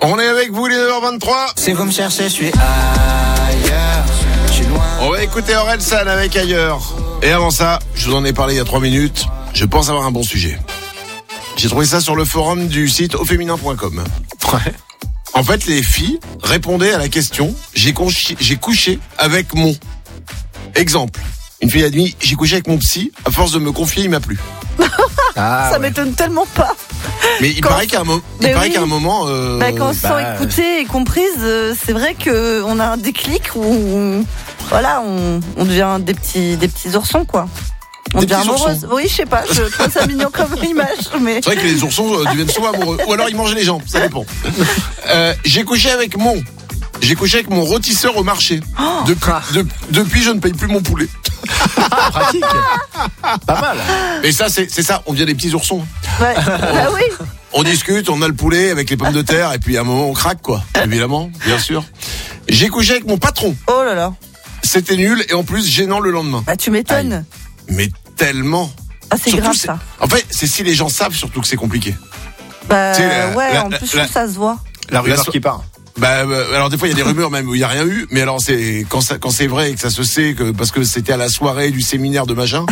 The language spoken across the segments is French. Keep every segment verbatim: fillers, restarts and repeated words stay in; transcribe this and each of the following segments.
On est avec vous les neuf heures vingt-trois. Si vous me cherchez, je suis ailleurs. Je suis loin. On va écouter Orelsan avec Ailleurs. Et avant ça, je vous en ai parlé il y a trois minutes. Je pense avoir un bon sujet. J'ai trouvé ça sur le forum du site au féminin point com. Ouais. En fait, les filles répondaient à la question « J'ai couché, j'ai couché avec mon... » Exemple. Une fille a dit « J'ai couché avec mon psy. À force de me confier, il m'a plu. » Ah, Ça ouais. m'étonne tellement pas. Mais il Quand- paraît qu'à un, mo- il Mais paraît oui. qu'à un moment... Euh, Bah, quand on se bah, sent écoutée et comprise, euh, c'est vrai qu'on a un déclic où on, voilà, on, on devient des petits, des petits oursons, quoi. On Des devient petits amoureuse. Oui, je sais pas, je trouve ça mignon comme image, mais. C'est vrai que les oursons euh, deviennent souvent amoureux. Ou alors ils mangent les jambes, ça dépend. Euh, j'ai couché avec mon... J'ai couché avec mon rôtisseur au marché. Depuis, de- depuis, je ne paye plus mon poulet. Pratique. Pas mal. Et ça, c'est, c'est ça, on devient des petits oursons. Ouais. Bah oui. On discute, on a le poulet avec les pommes de terre, et puis à un moment, on craque, quoi. Évidemment, bien sûr. J'ai couché avec mon patron. Oh là là. C'était nul, et en plus, gênant le lendemain. Bah, tu m'étonnes. Mais tellement. Ah, c'est Surtout, grave, c'est- ça. En fait, c'est si les gens savent surtout que c'est compliqué. Bah, Tu sais, la- ouais, la- en la- plus, je la- trouve que ça se voit. La rumeur so- qui part. Bah, euh, alors des fois il y a des rumeurs même où il y a rien eu, mais alors c'est quand ça, quand c'est vrai et que ça se sait que parce que c'était à la soirée du séminaire de machin,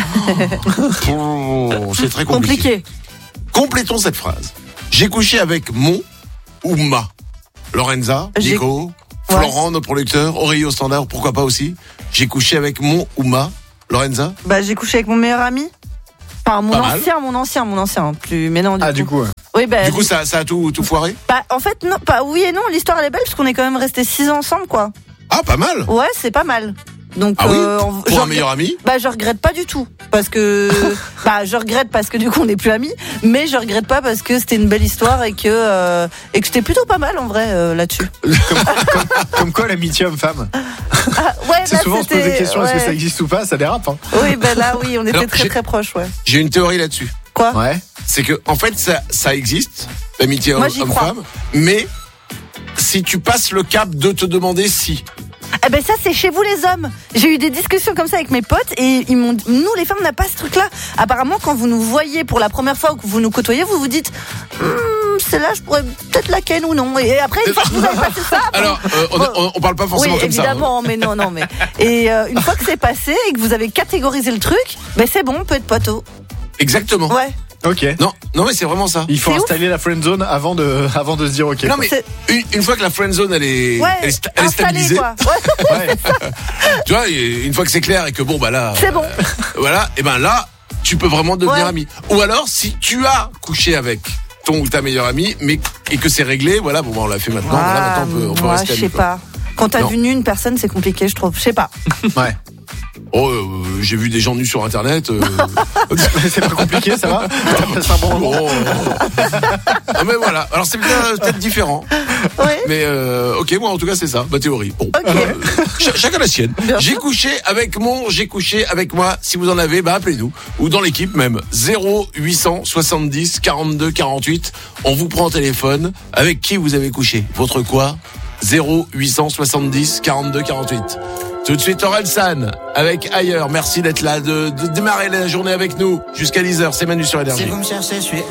oh, c'est très compliqué. Compliqué. Complétons cette phrase. J'ai couché avec mon ou ma. Lorenza, J'ai- Nico, Ouais. Florent, nos producteurs, Aurélie au standard, pourquoi pas aussi. J'ai couché avec mon ou ma. Lorenza. Bah, j'ai couché avec mon meilleur ami. Enfin, mon Pas mal. ancien, mon ancien, mon ancien. Plus, mais non, du Ah, coup. du coup. ouais. Oui, bah. Du coup ça, ça a tout, tout foiré. Bah, en fait, non, pas oui et non. L'histoire, elle est belle parce qu'on est quand même restés six ans ensemble, quoi. Ah pas mal. Ouais, c'est pas mal. Donc, Ah oui. euh, on- Pour je un regrette- meilleur ami. Bah, je regrette pas du tout. Parce que, bah, je regrette parce que du coup, on n'est plus amis. Mais je regrette pas parce que c'était une belle histoire et que, euh, et que c'était plutôt pas mal, en vrai, euh, là-dessus. Comme quoi l'amitié homme-femme. Ah, ouais, C'est là, souvent on se pose des c'était- questions, est-ce que ouais. ça existe ou pas, ça dérape. Hein. Oui, bah là, oui, on était Alors, très j'ai- très proches, ouais. J'ai une théorie là-dessus. Quoi? Ouais. C'est que en fait ça, ça existe, l'amitié Moi, j'y homme-femme, mais si tu passes le cap de te demander si. Eh ben ça c'est chez vous les hommes. J'ai eu des discussions comme ça avec mes potes et ils m'ont dit, nous les femmes on n'a pas ce truc là. Apparemment quand vous nous voyez pour la première fois ou que vous nous côtoyez, vous vous dites Hum, celle-là je pourrais peut-être la ken ou non. Et après une fois que vous avez passé ça, bon, Alors, euh, on, bon, on, on parle pas forcément oui comme ça. hein. évidemment, mais non non mais et euh, une fois que c'est passé et que vous avez catégorisé le truc, ben c'est bon, on peut être poteau. Exactement. Ouais. Ok. Non, non mais c'est vraiment ça. Il faut C'est ouf. installer la friend zone avant de, avant de se dire ok. Non mais C'est- une, une fois que la friend zone elle est, Ouais. elle est, sta- elle est Installé stabilisée, quoi. Ouais, Ouais. tu vois, et une fois que c'est clair et que bon bah là, c'est bon. voilà, et ben là tu peux vraiment devenir Ouais. ami. Ou alors si tu as couché avec ton ou ta meilleure amie, mais et que c'est réglé, voilà, bon bah, on l'a fait maintenant, voilà, Ah, maintenant on peut, on peut moi, rester je sais amis, quoi. pas. Quand t'as Non. vu nu une personne, c'est compliqué, je trouve. Je sais pas. Ouais. Oh, euh, j'ai vu des gens nus sur internet. euh, C'est pas compliqué, ça va. T'as passé un bon moment. Oh. Ah, mais voilà. Alors c'est peut-être, peut-être différent. Ouais. Mais euh, ok, moi en tout cas c'est ça, ma théorie. Bon, Ok. euh, ch- chacun la sienne. Bien J'ai sûr. couché avec mon, j'ai couché avec moi. Si vous en avez, bah appelez-nous ou dans l'équipe même. zéro huit cent soixante-dix quarante-deux quarante-huit. On vous prend au téléphone. Avec qui vous avez couché? Votre quoi? zéro huit cent soixante-dix quarante-deux quarante-huit. Tout de suite Orelsan avec Ailleurs. Merci d'être là, de, de démarrer la journée avec nous jusqu'à dix heures. C'est Manu sur Si Énergie. vous me cherchez, je suis